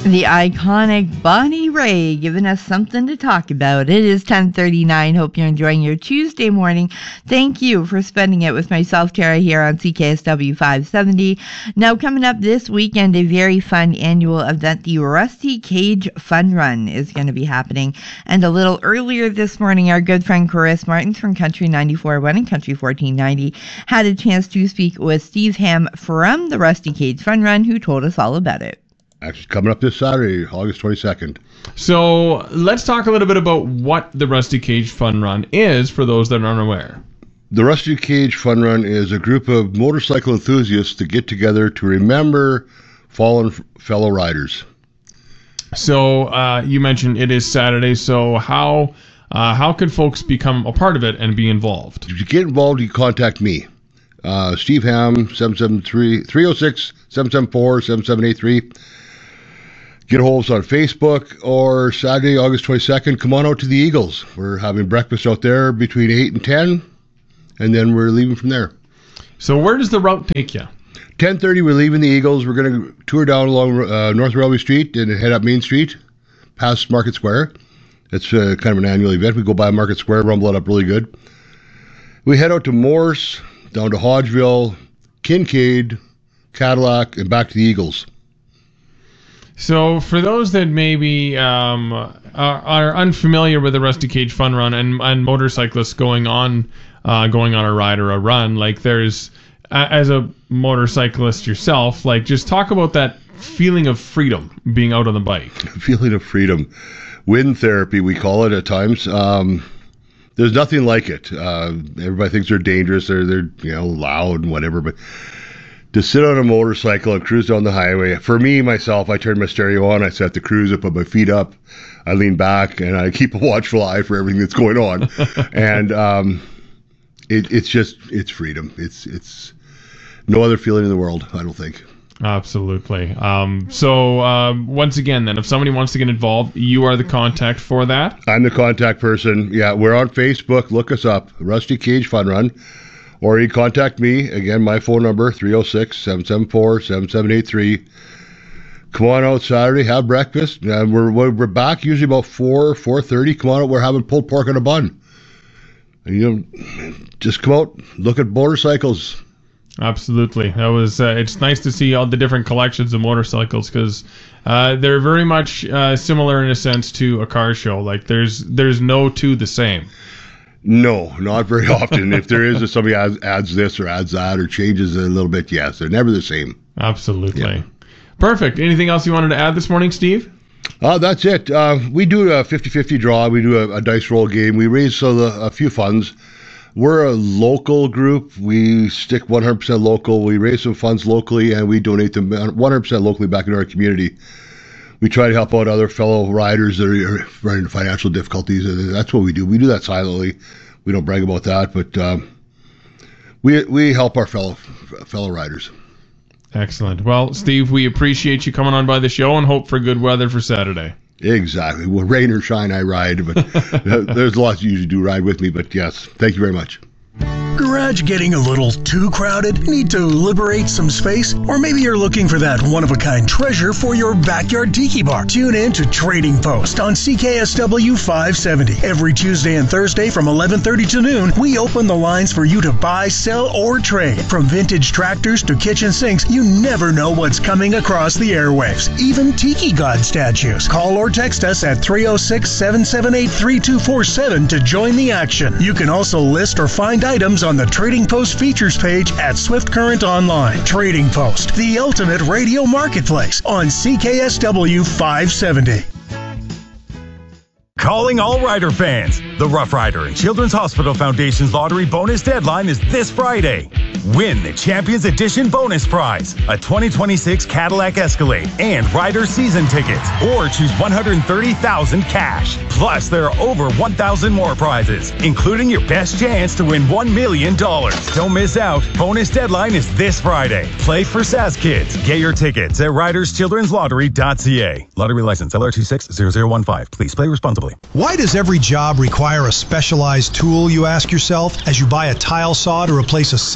The iconic Bonnie Ray giving us something to talk about. It is 10:39. Hope you're enjoying your Tuesday morning. Thank you for spending it with myself, Tara, here on CKSW 570. Now, coming up this weekend, a very fun annual event, the Rusty Cage Fun Run, is going to be happening. And a little earlier this morning, our good friend Chris Martins from Country 94.1 and Country 1490 had a chance to speak with Steve Ham from the Rusty Cage Fun Run, who told us all about it. Actually, coming up this Saturday, August 22nd. So let's talk a little bit about what the Rusty Cage Fun Run is for those that aren't aware. The Rusty Cage Fun Run is a group of motorcycle enthusiasts to get together to remember fallen fellow riders. So you mentioned it is Saturday. So how can folks become a part of it and be involved? If you get involved, you contact me. Steve Ham, 306-774-7783. Get a hold of us on Facebook, or Saturday, August 22nd, come on out to the Eagles. We're having breakfast out there between 8 and 10, and then we're leaving from there. So where does the route take you? 10:30, we're leaving the Eagles. We're going to tour down along North Railway Street and head up Main Street, past Market Square. It's kind of an annual event. We go by Market Square, rumble it up really good. We head out to Morse, down to Hodgeville, Kincaid, Cadillac, and back to the Eagles. So for those that maybe are unfamiliar with the Rusty Cage Fun Run and motorcyclists going on a ride or a run, like there's, as a motorcyclist yourself, like just talk about that feeling of freedom being out on the bike. Feeling of freedom. Wind therapy, we call it at times. There's nothing like it. Everybody thinks they're dangerous. They're loud and whatever, but to sit on a motorcycle and cruise down the highway, for me, myself, I turn my stereo on, I set the cruise, I put my feet up, I lean back, and I keep a watchful eye for everything that's going on. And it's freedom. It's no other feeling in the world, I don't think. Absolutely. So once again, then, if somebody wants to get involved, you are the contact for that? I'm the contact person. Yeah, we're on Facebook. Look us up, Rusty Cage Fun Run. Or you contact me. Again, my phone number, 306-774-7783. Come on out Saturday, have breakfast. We're back usually about 4:30. Come on out, we're having pulled pork on a bun. And, just come out, look at motorcycles. Absolutely. That was. It's nice to see all the different collections of motorcycles, because they're very much similar in a sense to a car show. Like there's no two the same. No, not very often. If there is, if somebody adds this or adds that or changes it a little bit, yes, they're never the same. Absolutely. Yeah. Perfect. Anything else you wanted to add this morning, Steve? That's it. We do a 50-50 draw. We do a dice roll game. We raise a few funds. We're a local group. We stick 100% local. We raise some funds locally, and we donate them 100% locally back into our community. We try to help out other fellow riders that are running into financial difficulties. That's what we do. We do that silently. We don't brag about that, but we help our fellow riders. Excellent. Well, Steve, we appreciate you coming on by the show and hope for good weather for Saturday. Exactly. Well, rain or shine, I ride, but there's lots you usually do ride with me, but yes, thank you very much. Garage getting a little too crowded? Need to liberate some space? Or maybe you're looking for that one-of-a-kind treasure for your backyard tiki bar? Tune in to Trading Post on CKSW 570. Every Tuesday and Thursday from 11:30 to noon, we open the lines for you to buy, sell, or trade. From vintage tractors to kitchen sinks, you never know what's coming across the airwaves. Even tiki god statues. Call or text us at 306-778-3247 to join the action. You can also list or find items on the Trading Post features page at Swift Current Online. Trading Post, the ultimate radio marketplace on CKSW 570. Calling all Rider fans. The Rough Rider and Children's Hospital Foundation's lottery bonus deadline is this Friday. Win the Champions Edition bonus prize, a 2026 Cadillac Escalade and Rider season tickets, or choose $130,000 cash. Plus, there are over 1,000 more prizes, including your best chance to win $1 million. Don't miss out. Bonus deadline is this Friday. Play for SAS Kids. Get your tickets at riderschildrenslottery.ca. Lottery license LR260015. Please play responsibly. Why does every job require a specialized tool, you ask yourself, as you buy a tile saw to replace a single tile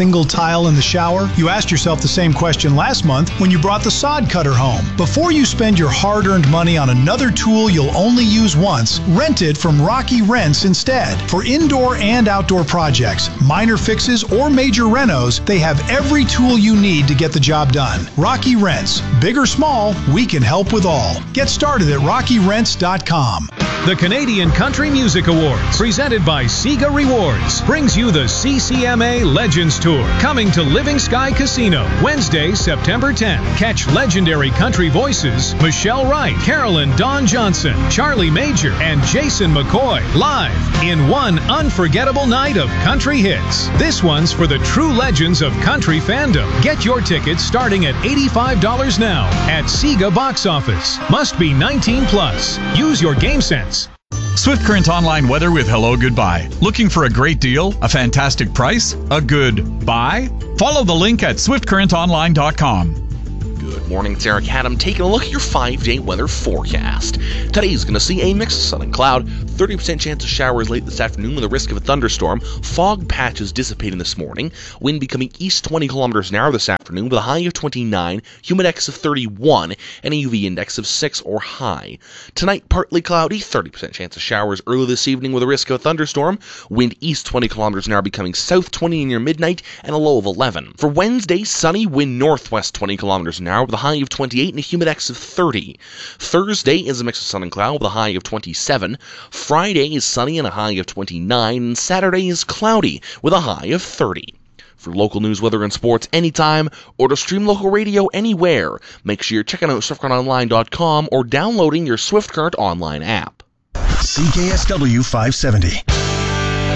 tile in the shower? You asked yourself the same question last month when you brought the sod cutter home. Before you spend your hard-earned money on another tool you'll only use once, rent it from Rocky Rents instead. For indoor and outdoor projects, minor fixes, or major renos, they have every tool you need to get the job done. Rocky Rents. Big or small, we can help with all. Get started at rockyrents.com. The Canadian Country Music Awards, presented by Sega Rewards, brings you the CCMA Legends Tour, coming to Living Sky Casino, Wednesday, September 10th. Catch legendary country voices Michelle Wright, Carolyn Dawn Johnson, Charlie Major, and Jason McCoy, live in one unforgettable night of country hits. This one's for the true legends of country fandom. Get your tickets starting at $85 now at Sega Box Office. Must be 19 plus. Use your game sense. Swift Current Online weather with Hello Goodbye. Looking for a great deal? A fantastic price? A good buy? Follow the link at swiftcurrentonline.com. Good morning, it's Eric Haddam taking a look at your 5-day weather forecast. Today's going to see a mix of sun and cloud, 30% chance of showers late this afternoon with a risk of a thunderstorm, fog patches dissipating this morning, wind becoming east 20 kilometers an hour this afternoon with a high of 29, humidex of 31, and a UV index of 6 or high. Tonight, partly cloudy, 30% chance of showers early this evening with a risk of a thunderstorm, wind east 20 kilometers an hour becoming south 20 near midnight, and a low of 11. For Wednesday, sunny, wind northwest 20 kilometers an hour with a high of 28 and a humidex of 30. Thursday is a mix of sun and cloud with a high of 27. Friday is sunny and a high of 29. And Saturday is cloudy with a high of 30. For local news, weather, and sports anytime, or to stream local radio anywhere, make sure you're checking out SwiftCurrentOnline.com or downloading your Swift Current Online app. CKSW 570.